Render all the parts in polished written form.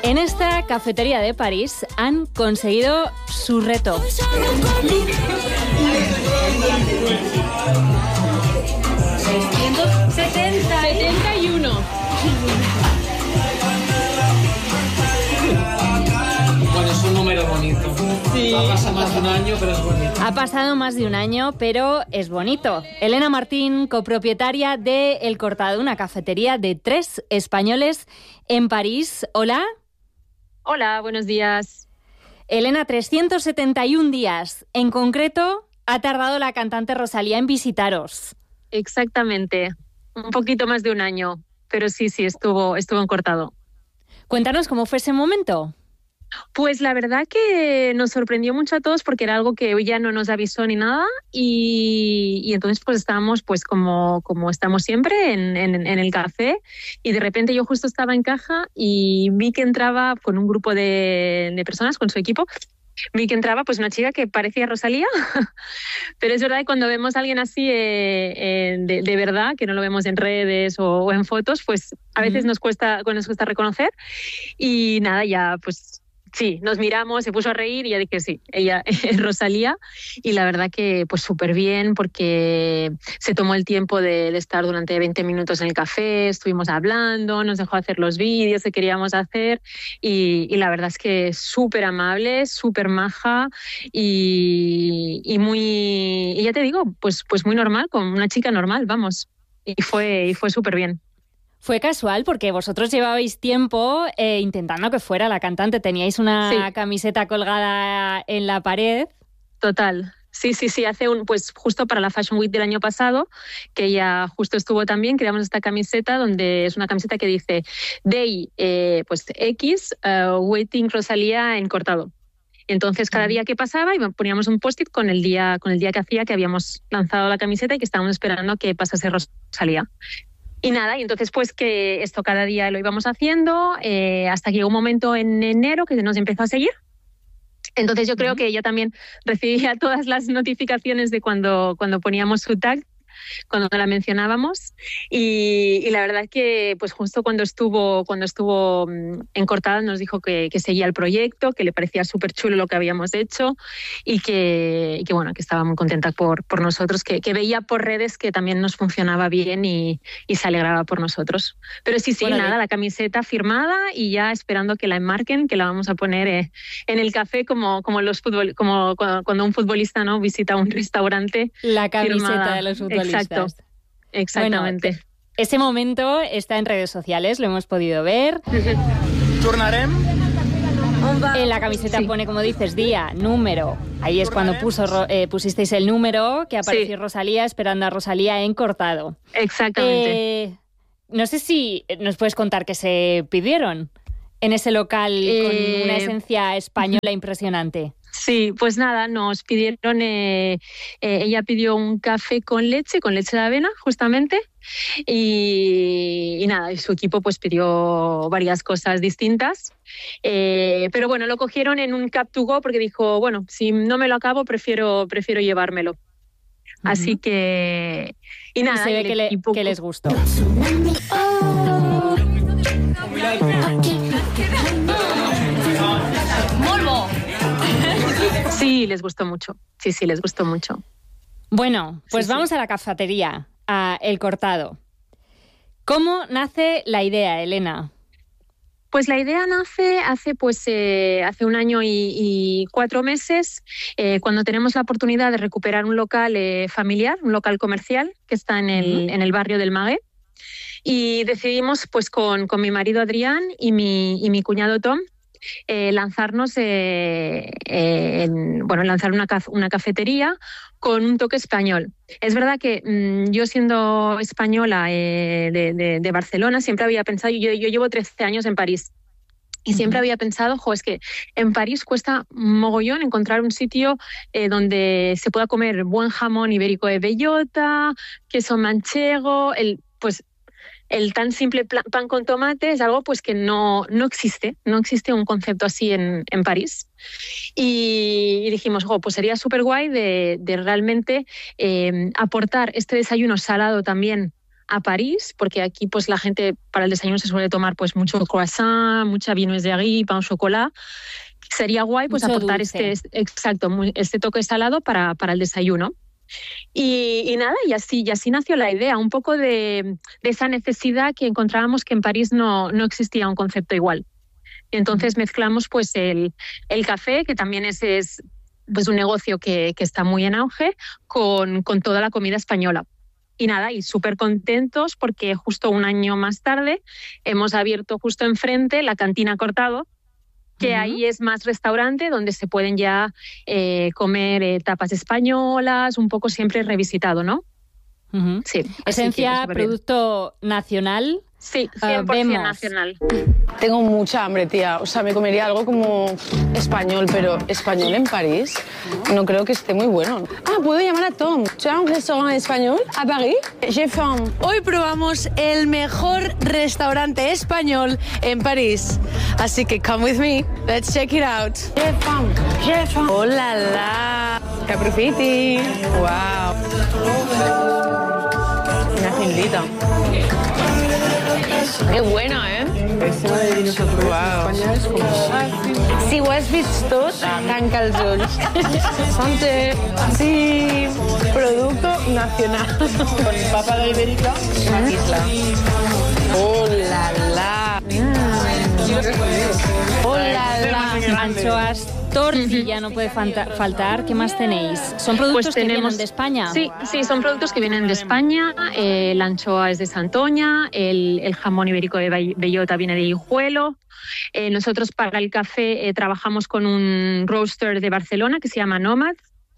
En esta cafetería de París han conseguido su reto. 71. Bueno, es un número bonito. Sí. Ha pasado más de un año, pero es bonito. Ha pasado más de un año, pero es bonito. Elena Martín, copropietaria de El Cortado, una cafetería de 3 españoles en París. Hola. Hola, buenos días. Elena, 371 días. En concreto, ha tardado la cantante Rosalía en visitaros. Exactamente. Un poquito más de un año, pero sí, estuvo en Cortado. Cuéntanos cómo fue ese momento. Pues la verdad que nos sorprendió mucho a todos porque era algo que ella no nos avisó ni nada y entonces pues estábamos pues como estamos siempre en el café y de repente yo justo estaba en caja y vi que entraba con un grupo de personas, con su equipo. Vi que entraba pues una chica que parecía Rosalía, pero es verdad que cuando vemos a alguien así de verdad, que no lo vemos en redes o en fotos, pues a veces nos cuesta reconocer y nada, ya pues sí, nos miramos, se puso a reír y ya dije sí, ella es Rosalía y la verdad que pues súper bien porque se tomó el tiempo de estar durante 20 minutos en el café, estuvimos hablando, nos dejó hacer los vídeos que queríamos hacer y la verdad es que súper amable, súper maja y ya te digo, pues muy normal, como una chica normal, vamos, y fue súper bien. Fue casual porque vosotros llevabais tiempo intentando que fuera la cantante. Teníais una camiseta colgada en la pared. Total. Sí. Pues justo para la Fashion Week del año pasado, que ella justo estuvo también, creamos esta camiseta donde es una camiseta que dice Day, pues X, Waiting Rosalía en Cortado. Entonces, cada día que pasaba, poníamos un post-it con el día que hacía que habíamos lanzado la camiseta y que estábamos esperando que pasase Rosalía. Y nada, y entonces pues que esto cada día lo íbamos haciendo hasta que llegó un momento en enero que nos empezó a seguir. Entonces yo creo que ella también recibía todas las notificaciones de cuando poníamos su tag, cuando la mencionábamos y la verdad que pues justo cuando estuvo en Cortada nos dijo que seguía el proyecto, que le parecía súper chulo lo que habíamos hecho y que bueno, que estaba muy contenta por nosotros, que veía por redes que también nos funcionaba bien y se alegraba por nosotros. Pero sí, bueno, nada, la camiseta firmada y ya esperando que la enmarquen, que la vamos a poner en el café como cuando un futbolista, ¿no?, visita un restaurante. La camiseta firmada de los futbolistas. Exactamente. Bueno, ese momento está en redes sociales, lo hemos podido ver. Tornarem. En la camiseta pone, como dices, día, número. Ahí es cuando pusisteis el número, que apareció Rosalía, esperando a Rosalía en Cortado. Exactamente. No sé si nos puedes contar qué se pidieron en ese local con una esencia española impresionante. Sí, pues nada, nos pidieron, ella pidió un café con leche de avena, justamente, y nada, y su equipo pues pidió varias cosas distintas, pero bueno, lo cogieron en un Cup to Go porque dijo, bueno, si no me lo acabo, prefiero llevármelo. Así que, y nada. Y se ve que les gustó. Sí, les gustó mucho. Sí, les gustó mucho. Bueno, pues vamos a la cafetería, a El Cortado. ¿Cómo nace la idea, Elena? Pues la idea nace hace un año y 4 meses, cuando tenemos la oportunidad de recuperar un local familiar, un local comercial que está en el barrio del Magué. Y decidimos, pues con mi marido Adrián y mi cuñado Tom, lanzarnos lanzar una cafetería con un toque español. Es verdad que yo, siendo española de Barcelona, siempre había pensado, yo llevo 13 años en París y siempre había pensado, es que en París cuesta mogollón encontrar un sitio donde se pueda comer buen jamón ibérico de bellota, queso manchego, el tan simple pan con tomate es algo pues que no existe un concepto así en París. Y dijimos, pues sería súper guay de realmente aportar este desayuno salado también a París, porque aquí pues la gente para el desayuno se suele tomar pues mucho croissant, mucha viennoiserie, pan au chocolat. Sería guay pues Mucho aportar dulce. este toque salado para el desayuno. Y nada, y así nació la idea, un poco de esa necesidad que encontrábamos que en París no existía un concepto igual. Y entonces mezclamos pues el café, que también es pues un negocio que está muy en auge, con toda la comida española. Y nada, y súper contentos porque justo un año más tarde hemos abierto justo enfrente la Cantina Cortado, que ahí es más restaurante donde se pueden ya comer tapas españolas, un poco siempre revisitado, ¿no? Sí. Esencia, producto nacional. Sí, 100% nacional. Tengo mucha hambre, tía. O sea, me comería algo como español, pero español en París no creo que esté muy bueno. Ah, puedo llamar a Tom. ¿Tu as un restaurant español a París? J'ai faim. Hoy probamos el mejor restaurante español en París. Así que come with me. Let's check it out. J'ai faim. J'ai faim. ¡Oh, la, la! Que aprofiti. Wow. Una cindita. Qué buena, ¿eh? Wow. España es como... Si ho has vist tot, tanca els ulls. Santé. Sí, producto nacional. Con papa de ibérica, una isla. ¡Oh, la, la! ¡Oh, la, la! Anchoas, tortilla no puede faltar. ¿Qué más tenéis? ¿Son productos Pues que vienen de España? Sí, son productos que vienen de España. La anchoa es de Santoña, el jamón ibérico de bellota viene de Guijuelo. Nosotros para el café trabajamos con un roaster de Barcelona que se llama Nomad.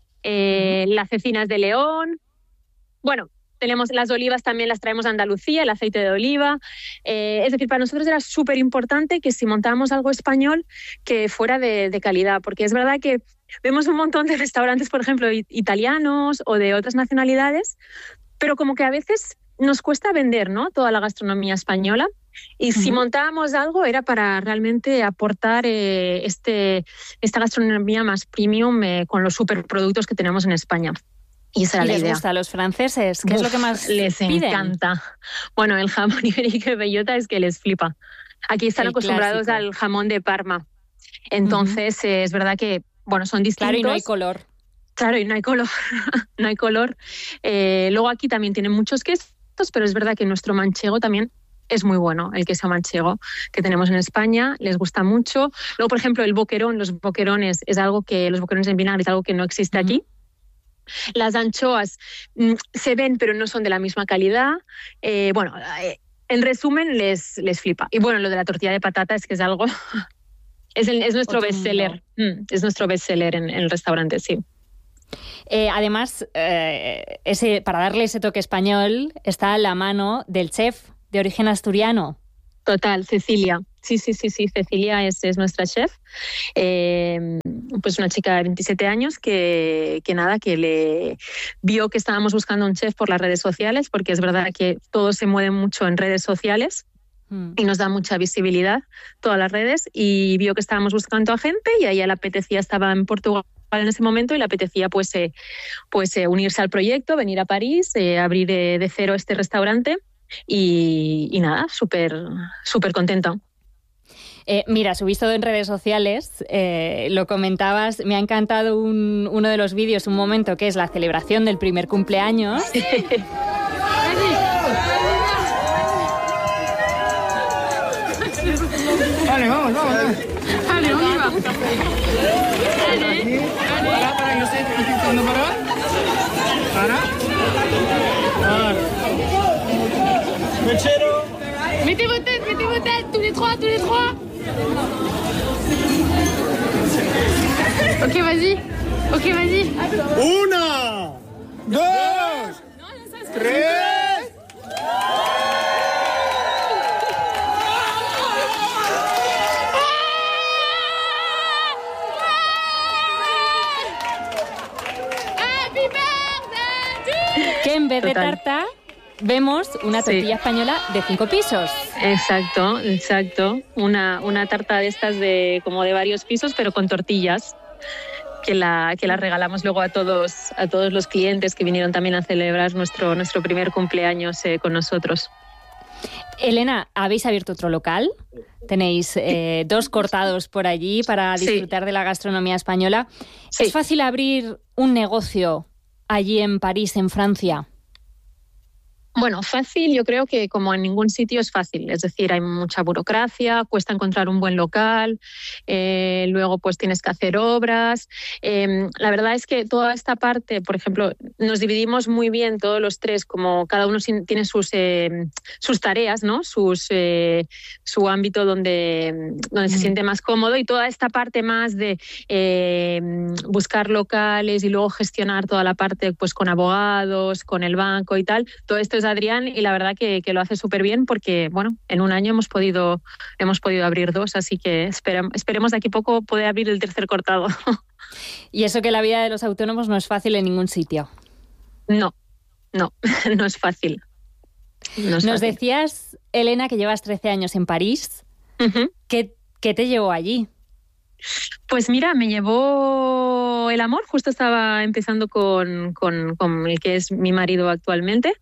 La cecina es de León. Bueno, tenemos las olivas, también las traemos de Andalucía, el aceite de oliva. Es decir, para nosotros era súper importante que si montábamos algo español, que fuera de calidad, porque es verdad que vemos un montón de restaurantes, por ejemplo, italianos o de otras nacionalidades, pero como que a veces nos cuesta vender, ¿no?, toda la gastronomía española. Y si montábamos algo era para realmente aportar esta gastronomía más premium con los superproductos que tenemos en España. Y esa era la idea. ¿Les gusta a los franceses? ¿Qué es lo que más les piden? encanta? Bueno, el jamón ibérico de bellota es que les flipa. Aquí están acostumbrados al jamón de Parma. Entonces, es verdad que, bueno, son distintos. Claro, y no hay color. Claro, y no hay color. No hay color. Luego aquí también tienen muchos quesos, pero es verdad que nuestro manchego también es muy bueno, el queso manchego que tenemos en España, les gusta mucho. Luego, por ejemplo, el boquerón, los boquerones en vinagre es algo que no existe aquí. Las anchoas se ven, pero no son de la misma calidad. En resumen, les flipa. Y bueno, lo de la tortilla de patata es que es algo... es nuestro bestseller. Es nuestro bestseller en el restaurante, sí. Además, para darle ese toque español, está a la mano del chef de origen asturiano. Total, Cecilia. Sí, Cecilia es nuestra chef. Pues una chica de 27 años que le vio que estábamos buscando un chef por las redes sociales, porque es verdad que todo se mueve mucho en redes sociales y nos da mucha visibilidad todas las redes, y vio que estábamos buscando a gente y a ella le apetecía, estaba en Portugal en ese momento y le apetecía pues unirse al proyecto, venir a París, abrir de cero este restaurante y nada, súper contenta. Mira, subiste todo en redes sociales, lo comentabas, me ha encantado uno de los vídeos, un momento que es la celebración del primer cumpleaños. Vale, vamos. Vale, on y va. Para que no esté cuando para. Mechero. Mettez vos têtes, tous les trois. Ok, vas-y. 1, 2, 3. Que en vez de tarta vemos una tortilla española de 5 pisos. Exacto. Una tarta de estas como de varios pisos, pero con tortillas. que la regalamos luego a todos los clientes que vinieron también a celebrar nuestro primer cumpleaños con nosotros. Elena, ¿habéis abierto otro local? Tenéis 2 cortados por allí para disfrutar de la gastronomía española. Sí. ¿Es fácil abrir un negocio allí en París, en Francia? Bueno, fácil, yo creo que como en ningún sitio es fácil. Es decir, hay mucha burocracia, cuesta encontrar un buen local, luego pues tienes que hacer obras. La verdad es que toda esta parte, por ejemplo, nos dividimos muy bien todos los 3, como cada uno tiene sus tareas, ¿no? Su ámbito donde se siente más cómodo, y toda esta parte más de buscar locales y luego gestionar toda la parte pues con abogados, con el banco y tal. Todo esto es Adrián, y la verdad que lo hace súper bien, porque bueno, en un año hemos podido abrir 2, así que esperemos de aquí poco poder abrir el 3er cortado. Y eso, que la vida de los autónomos no es fácil en ningún sitio. No es fácil. Nos decías, Elena, que llevas 13 años en París. Uh-huh. ¿Qué te llevó allí? Pues mira, me llevó el amor. Justo estaba empezando con el que es mi marido actualmente,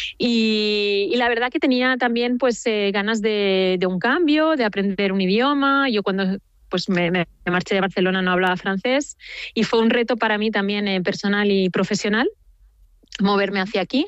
y la verdad que tenía también pues ganas de un cambio, de aprender un idioma. Yo cuando pues me marché de Barcelona no hablaba francés, y fue un reto para mí también personal y profesional moverme hacia aquí.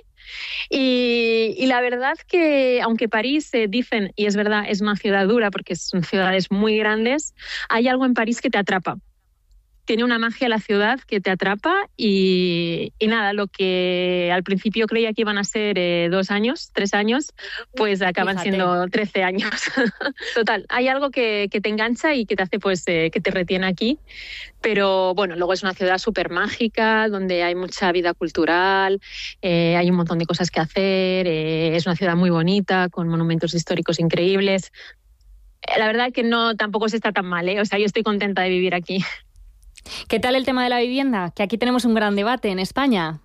Y la verdad que, aunque París dicen, y es verdad, es una ciudad dura porque son ciudades muy grandes, hay algo en París que te atrapa. Tiene una magia la ciudad que te atrapa, y nada, lo que al principio creía que iban a ser 2 años, 3 años, pues acaban siendo 13 años. Total, hay algo que te engancha y que te hace pues que te retiene aquí. Pero bueno, luego es una ciudad súper mágica, donde hay mucha vida cultural, hay un montón de cosas que hacer, es una ciudad muy bonita, con monumentos históricos increíbles. La verdad que tampoco se está tan mal, ¿eh? O sea, yo estoy contenta de vivir aquí. ¿Qué tal el tema de la vivienda? Que aquí tenemos un gran debate en España.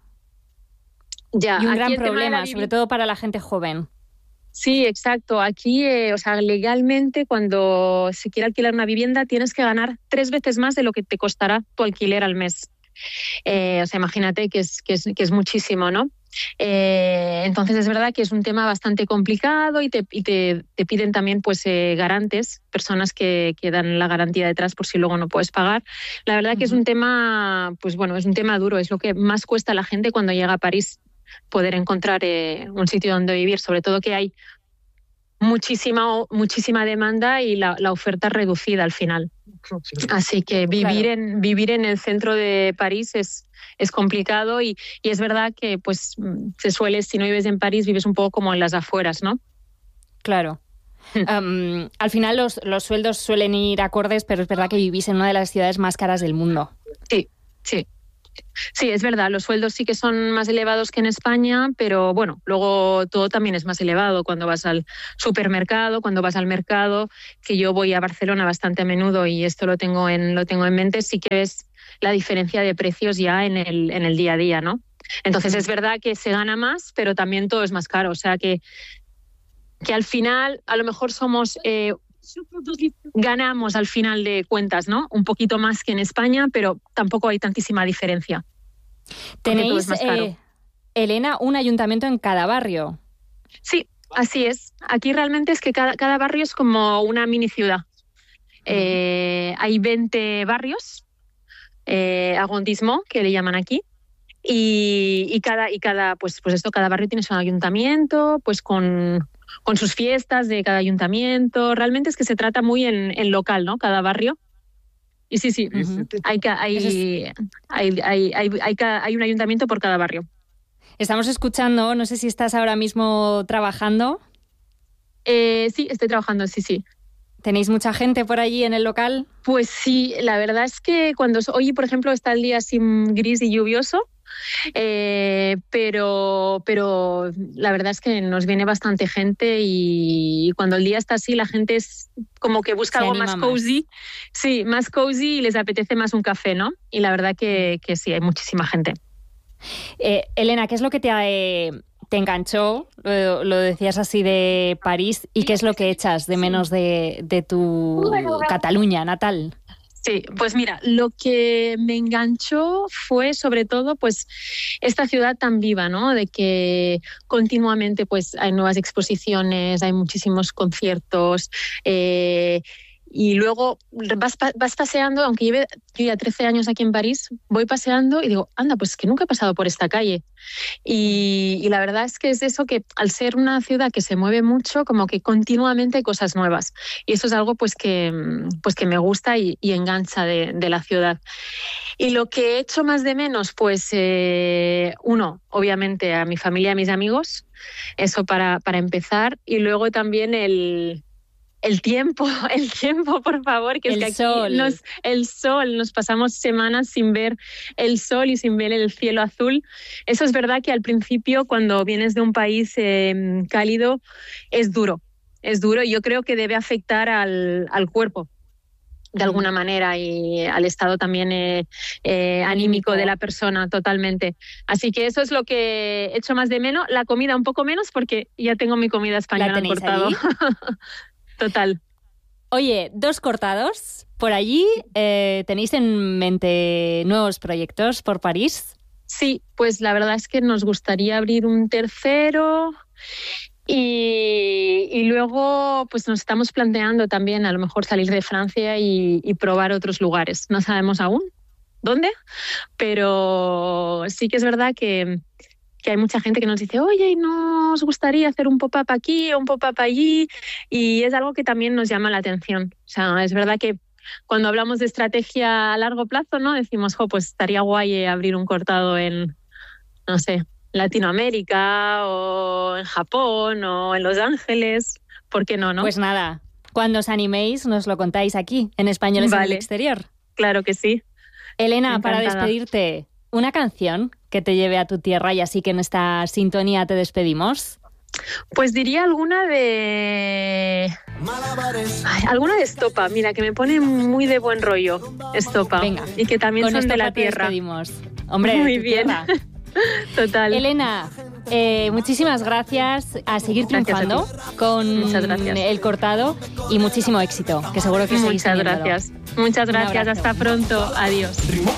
Ya, y un gran problema, sobre todo para la gente joven. Sí, exacto. Aquí, legalmente, cuando se quiere alquilar una vivienda, tienes que ganar 3 veces más de lo que te costará tu alquiler al mes. Imagínate que es muchísimo, ¿no? Entonces es verdad que es un tema bastante complicado, y te piden también pues garantes, personas que dan la garantía detrás por si luego no puedes pagar. La verdad que es un tema, pues bueno, es un tema duro, es lo que más cuesta a la gente cuando llega a París, poder encontrar un sitio donde vivir, sobre todo que hay muchísima demanda y la oferta es reducida al final. Así que vivir en el centro de París es complicado, y es verdad que pues si no vives en París, vives un poco como en las afueras, ¿no? Claro. Al final los sueldos suelen ir acordes, pero es verdad que vivís en una de las ciudades más caras del mundo. Sí, es verdad, los sueldos sí que son más elevados que en España, pero bueno, luego todo también es más elevado cuando vas al supermercado, cuando vas al mercado, que yo voy a Barcelona bastante a menudo y esto lo tengo en mente, sí que ves la diferencia de precios ya en el día a día, ¿no? Entonces es verdad que se gana más, pero también todo es más caro, o sea que al final a lo mejor ganamos al final de cuentas, ¿no? Un poquito más que en España, pero tampoco hay tantísima diferencia. Tenéis, Elena, un ayuntamiento en cada barrio. Sí, así es. Aquí realmente es que cada barrio es como una mini ciudad. Hay 20 barrios, arrondissement, que le llaman aquí, y cada pues esto, cada barrio tiene su ayuntamiento, pues con sus fiestas de cada ayuntamiento. Realmente es que se trata muy en local, ¿no? Cada barrio. Y sí, hay un ayuntamiento por cada barrio. Estamos escuchando, no sé si estás ahora mismo trabajando. Sí, estoy trabajando, sí. ¿Tenéis mucha gente por allí en el local? Pues sí, la verdad es que hoy, por ejemplo, está el día así gris y lluvioso, pero la verdad es que nos viene bastante gente, y cuando el día está así la gente es como que busca algo más cozy. Sí, más cozy, y les apetece más un café, ¿no? Y la verdad que sí, hay muchísima gente. Elena, ¿qué es lo que te enganchó, lo decías así, de París, y qué es lo que echas de menos de tu Cataluña natal? Sí, pues mira, lo que me enganchó fue sobre todo pues esta ciudad tan viva, ¿no? De que continuamente pues hay nuevas exposiciones, hay muchísimos conciertos, y luego vas paseando, aunque lleve yo ya 13 años aquí en París, voy paseando y digo, anda, pues que nunca he pasado por esta calle. Y la verdad es que es eso que al ser una ciudad que se mueve mucho, como que continuamente hay cosas nuevas. Y eso es algo pues que me gusta y engancha de la ciudad. Y lo que he hecho más de menos, pues uno, obviamente a mi familia, a mis amigos, eso para empezar. Y luego también el tiempo, por favor, que es que aquí el sol, nos pasamos semanas sin ver el sol y sin ver el cielo azul. Eso es verdad que al principio, cuando vienes de un país cálido, es duro y yo creo que debe afectar al cuerpo de alguna manera y al estado también anímico de la persona, totalmente. Así que eso es lo que he hecho más de menos. La comida un poco menos porque ya tengo mi comida española cortado. Total. Oye, 2 cortados por allí. ¿Tenéis en mente nuevos proyectos por París? Sí, pues la verdad es que nos gustaría abrir un tercero y luego pues nos estamos planteando también a lo mejor salir de Francia y probar otros lugares. No sabemos aún dónde, pero sí que es verdad que hay mucha gente que nos dice, oye, ¿no os gustaría hacer un pop-up aquí o un pop-up allí? Y es algo que también nos llama la atención. O sea, es verdad que cuando hablamos de estrategia a largo plazo, ¿no? Decimos, pues estaría guay abrir un cortado en, no sé, Latinoamérica o en Japón o en Los Ángeles. ¿Por qué no, no? Pues nada, cuando os animéis nos lo contáis aquí, en Españoles en el Exterior. Claro que sí. Elena, Encantada. para despedirte, una canción que te lleve a tu tierra y así que en esta sintonía te despedimos. Pues diría alguna de Estopa, mira, que me pone muy de buen rollo Estopa. Venga, y que también con son de la te tierra. Despedimos. Hombre, muy de tu bien. Tierra. Total. Elena, muchísimas gracias, a seguir triunfando con el cortado y muchísimo éxito, que seguro que seguís teniéndolo. Muchas gracias, hasta pronto, adiós.